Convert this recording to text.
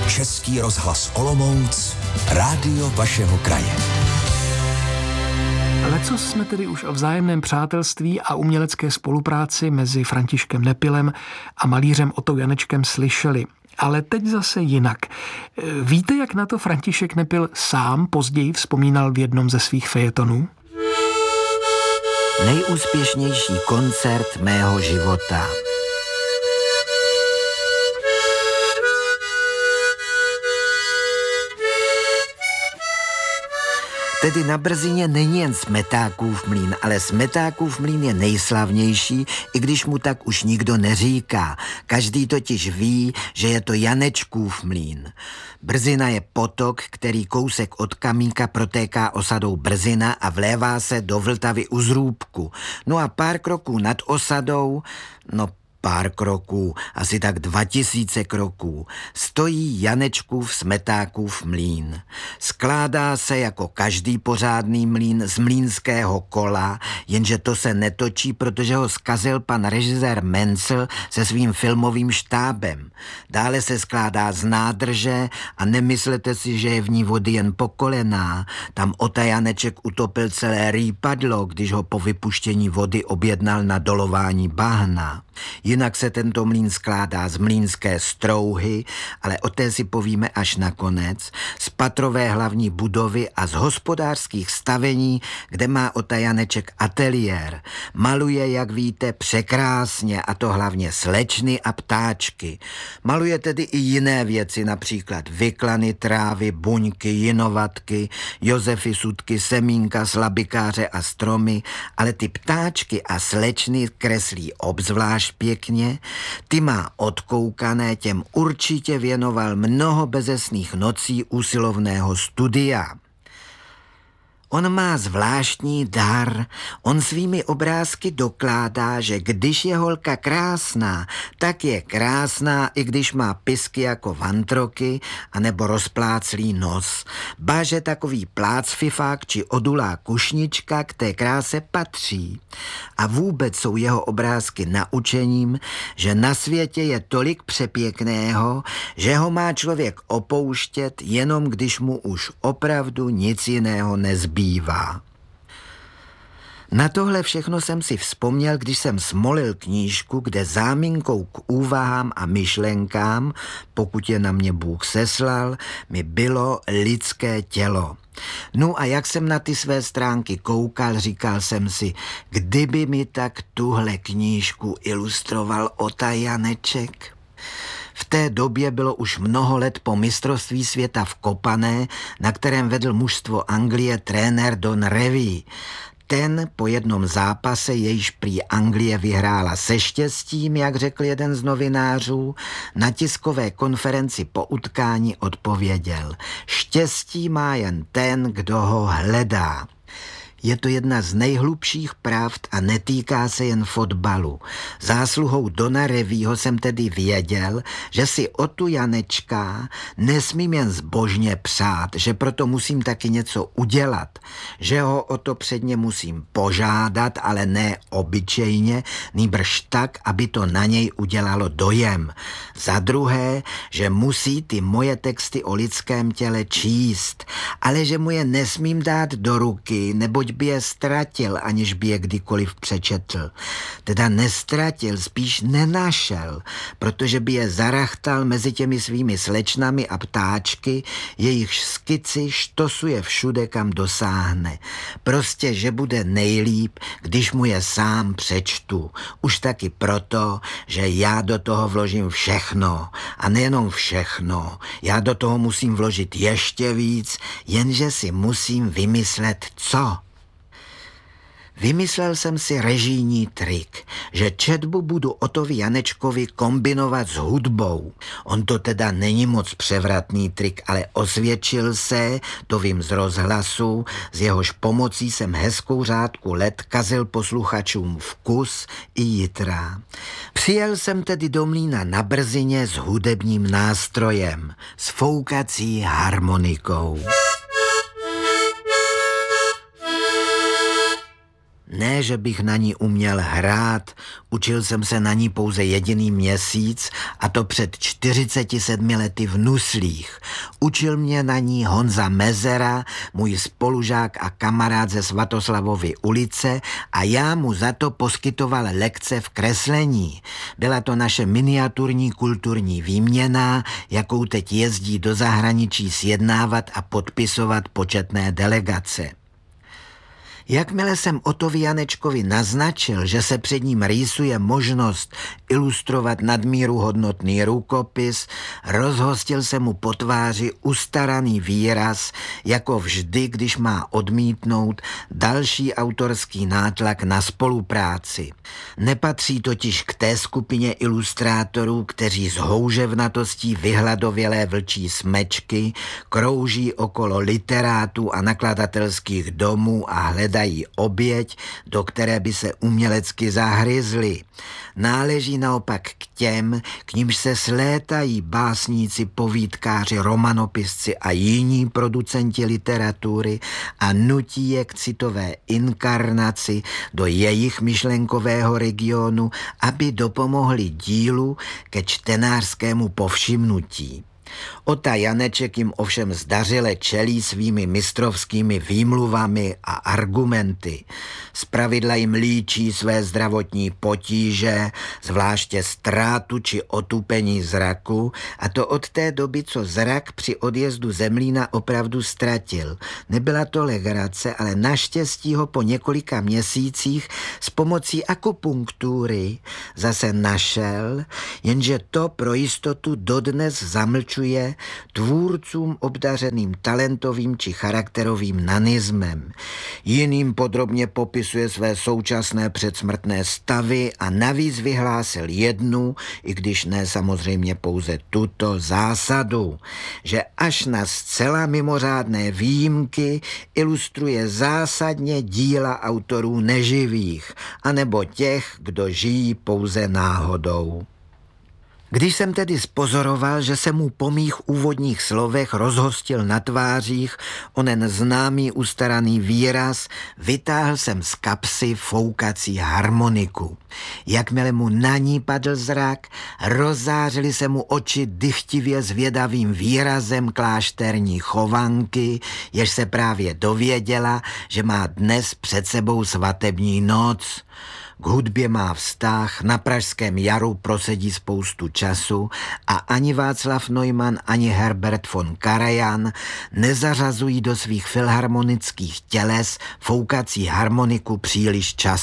Český rozhlas Olomouc, rádio vašeho kraje. Lecos jsme tedy už o vzájemném přátelství a umělecké spolupráci mezi Františkem Nepilem a malířem Otou Janečkem slyšeli. Ale teď zase jinak. Víte, jak na to František Nepil sám později vzpomínal v jednom ze svých fejetonů? Nejúspěšnější koncert mého života. Tedy na Brzině není jen Smetákův mlýn, ale Smetákův mlýn je nejslavnější, i když mu tak už nikdo neříká. Každý totiž ví, že je to Janečkův mlýn. Brzina je potok, který kousek od Kamínka protéká osadou Brzina a vlévá se do Vltavy u Zrůbku. No a pár kroků nad osadou, pár kroků, asi tak 2000 kroků, stojí Janečkův Smetákův mlýn. Skládá se jako každý pořádný mlýn z mlýnského kola, jenže to se netočí, protože ho zkazil pan režisér Mencel se svým filmovým štábem. Dále se skládá z nádrže a nemyslete si, že je v ní vody jen po kolená. Tam Ota Janeček utopil celé rýpadlo, když ho po vypuštění vody objednal na dolování bahna. Jinak se tento mlýn skládá z mlýnské strouhy, ale o té si povíme až nakonec, z patrové hlavní budovy a z hospodářských stavení, kde má Ota Janeček ateliér. Maluje, jak víte, překrásně, a to hlavně slečny a ptáčky. Maluje tedy i jiné věci, například vyklany, trávy, buňky, jinovatky, Josefy sudky, semínka, slabikáře a stromy, ale ty ptáčky a slečny kreslí obzvlášť pěkně, ty má odkoukané, těm určitě věnoval mnoho bezesných nocí usilovného studia. On má zvláštní dar, on svými obrázky dokládá, že když je holka krásná, tak je krásná, i když má pisky jako vantroky anebo rozpláclý nos. Ba, že takový plácfifák či odulá kušnička k té kráse patří. A vůbec jsou jeho obrázky naučením, že na světě je tolik přepěkného, že ho má člověk opouštět, jenom když mu už opravdu nic jiného nezbývá. Na tohle všechno jsem si vzpomněl, když jsem smolil knížku, kde záminkou k úvahám a myšlenkám, pokud je na mě Bůh seslal, mi bylo lidské tělo. No a jak jsem na ty své stránky koukal, říkal jsem si, kdyby mi tak tuhle knížku ilustroval Ota Janeček. V té době bylo už mnoho let po mistrovství světa v kopané, na kterém vedl mužstvo Anglie trenér Don Revie. Ten po jednom zápase, jejž prý Anglie vyhrála se štěstím, jak řekl jeden z novinářů, na tiskové konferenci po utkání odpověděl: štěstí má jen ten, kdo ho hledá. Je to jedna z nejhlubších pravd a netýká se jen fotbalu. Zásluhou Dona Revieho jsem tedy věděl, že si Otu Janečka nesmím jen zbožně přát, že proto musím taky něco udělat, že ho o to předně musím požádat, ale ne obyčejně, nýbrž tak, aby to na něj udělalo dojem. Za druhé, že musí ty moje texty o lidském těle číst, ale že mu je nesmím dát do ruky, neboť by je ztratil, aniž by je kdykoliv přečetl. Teda nestratil, spíš nenašel, protože by je zarachtal mezi těmi svými slečnami a ptáčky, jejichž skici štosuje všude, kam dosáhne. Prostě, že bude nejlíp, když mu je sám přečtu. Už taky proto, že já do toho vložím všechno. A nejenom všechno. Já do toho musím vložit ještě víc, jenže si musím vymyslet co. Vymyslel jsem si režijní trik, že četbu budu Otovi Janečkovi kombinovat s hudbou. On to teda není moc převratný trik, ale osvědčil se, to vím z rozhlasu, z jehož pomocí jsem hezkou řádku let kazil posluchačům vkus i jitra. Přijel jsem tedy do mlýna na Brzině s hudebním nástrojem, s foukací harmonikou. Ne, že bych na ní uměl hrát, učil jsem se na ní pouze jediný měsíc, a to před 47 lety v Nuslích. Učil mě na ní Honza Mezera, můj spolužák a kamarád ze Svatoslavovy ulice, a já mu za to poskytoval lekce v kreslení. Byla to naše miniaturní kulturní výměna, jakou teď jezdí do zahraničí sjednávat a podpisovat početné delegace. Jakmile jsem Otovi Janečkovi naznačil, že se před ním rýsuje možnost ilustrovat nadmíru hodnotný rukopis, rozhostil se mu po tváři ustaraný výraz, jako vždy, když má odmítnout další autorský nátlak na spolupráci. Nepatří totiž k té skupině ilustrátorů, kteří s houževnatostí vyhladovělé vlčí smečky krouží okolo literátů a nakladatelských domů a hledají oběť, do které by se umělecky zahryzli. Náleží naopak k těm, k nímž se slétají básníci, povídkáři, romanopisci a jiní producenti literatury a nutí je k citové inkarnaci do jejich myšlenkového regionu, aby dopomohli dílu ke čtenářskému povšimnutí. Ota Janeček jim ovšem zdařile čelí svými mistrovskými výmluvami a argumenty. Zpravidla jim líčí své zdravotní potíže, zvláště ztrátu či otupení zraku, a to od té doby, co zrak při odjezdu Zemlína opravdu ztratil. Nebyla to legrace, ale naštěstí ho po několika měsících s pomocí akupunktury zase našel, jenže to pro jistotu dodnes zamlčuje tvůrcům obdařeným talentovým či charakterovým nanismem. Jiným podrobně popisuje své současné předsmrtné stavy a navíc vyhlásil jednu, i když ne samozřejmě pouze tuto zásadu, že až na zcela mimořádné výjimky ilustruje zásadně díla autorů neživých, anebo těch, kdo žijí pouze náhodou. Když jsem tedy spozoroval, že se mu po mých úvodních slovech rozhostil na tvářích onen známý ustaraný výraz, vytáhl jsem z kapsy foukací harmoniku. Jakmile mu na ní padl zrak, rozzářily se mu oči dychtivě zvědavým výrazem klášterní chovanky, jež se právě dověděla, že má dnes před sebou svatební noc. K hudbě má vztah, na Pražském jaru prosedí spoustu času a ani Václav Neumann, ani Herbert von Karajan nezařazují do svých filharmonických těles foukací harmoniku příliš často.